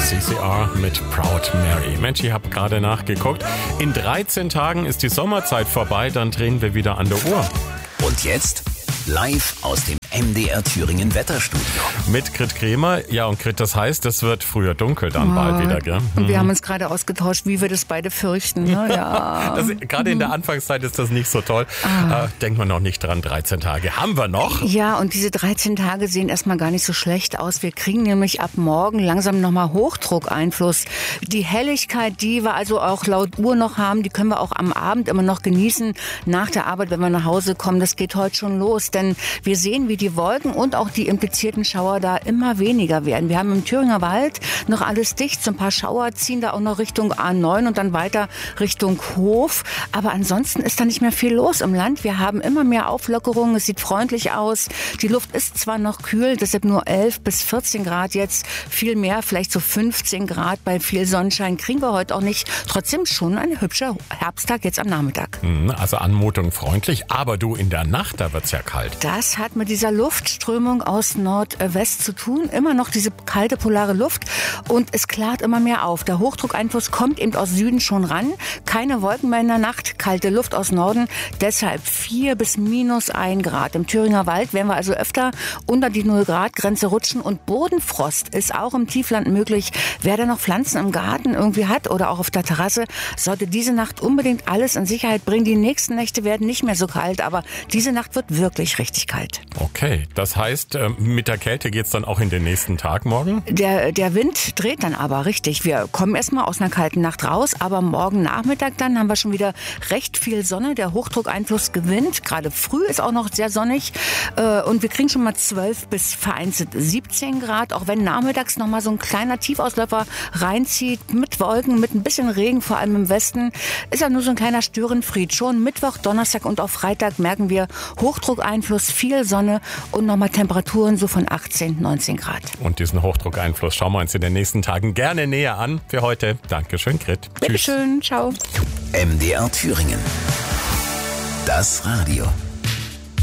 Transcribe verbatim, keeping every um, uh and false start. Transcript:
C C R mit Proud Mary. Mensch, ich habe gerade nachgeguckt. In dreizehn Tagen ist die Sommerzeit vorbei, dann drehen wir wieder an der Uhr. Und jetzt live aus dem M D R Thüringen Wetterstudio. Mit Grit Kremer. Ja, und Grit, das heißt, es wird früher dunkel dann oh, bald wieder, gell? Und wir haben uns gerade ausgetauscht, wie wir das beide fürchten. Ne? Ja. das, gerade in der Anfangszeit ist das nicht so toll. Ah. Äh, denkt man noch nicht dran, dreizehn Tage haben wir noch. Ja, und diese dreizehn Tage sehen erstmal gar nicht so schlecht aus. Wir kriegen nämlich ab morgen langsam nochmal Hochdruckeinfluss. Die Helligkeit, die wir also auch laut Uhr noch haben, die können wir auch am Abend immer noch genießen. Nach der Arbeit, wenn wir nach Hause kommen, das geht heute schon los. Denn wir sehen, wie die Wolken und auch die implizierten Schauer da immer weniger werden. Wir haben im Thüringer Wald noch alles dicht. So ein paar Schauer ziehen da auch noch Richtung A neun und dann weiter Richtung Hof. Aber ansonsten ist da nicht mehr viel los im Land. Wir haben immer mehr Auflockerungen. Es sieht freundlich aus. Die Luft ist zwar noch kühl, deshalb nur elf bis vierzehn Grad jetzt. Viel mehr, vielleicht so fünfzehn Grad bei viel Sonnenschein kriegen wir heute auch nicht. Trotzdem schon ein hübscher Herbsttag jetzt am Nachmittag. Also Anmutung freundlich, aber du, in der Nacht, da wird's ja kalt. Das hat mit dieser Luftströmung aus Nordwest zu tun. Immer noch diese kalte polare Luft und es klart immer mehr auf. Der Hochdruckeinfluss kommt eben aus Süden schon ran. Keine Wolken mehr in der Nacht, kalte Luft aus Norden. Deshalb vier bis minus ein Grad. Im Thüringer Wald werden wir also öfter unter die null Grad Grenze rutschen und Bodenfrost ist auch im Tiefland möglich. Wer da noch Pflanzen im Garten irgendwie hat oder auch auf der Terrasse, sollte diese Nacht unbedingt alles in Sicherheit bringen. Die nächsten Nächte werden nicht mehr so kalt, aber diese Nacht wird wirklich richtig kalt. Okay, das heißt, mit der Kälte geht's dann auch in den nächsten Tag morgen? Der, der Wind dreht dann aber richtig. Wir kommen erstmal aus einer kalten Nacht raus, aber morgen Nachmittag dann haben wir schon wieder recht viel Sonne. Der Hochdruckeinfluss gewinnt. Gerade früh ist auch noch sehr sonnig und wir kriegen schon mal zwölf bis vereinzelt siebzehn Grad, auch wenn nachmittags noch mal so ein kleiner Tiefausläufer reinzieht mit Wolken, mit ein bisschen Regen, vor allem im Westen. Ist ja nur so ein kleiner Störenfried. Schon Mittwoch, Donnerstag und auch Freitag merken wir Hochdruckeinfluss, viel Sonne und nochmal Temperaturen so von achtzehn, neunzehn Grad. Und diesen Hochdruckeinfluss schauen wir uns in den nächsten Tagen gerne näher an. Für heute, Dankeschön, Grit. Bitteschön, ciao. M D R Thüringen. Das Radio.